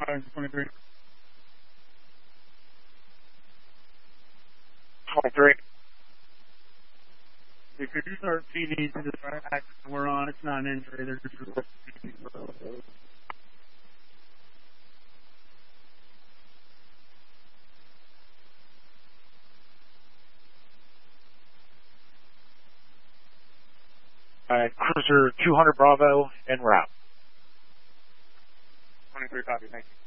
23. 23. If you start feeding to the track we're on, it's not an injury. They're just feeding. Alright, Cruiser 200 Bravo en route. 23 copy, thank you.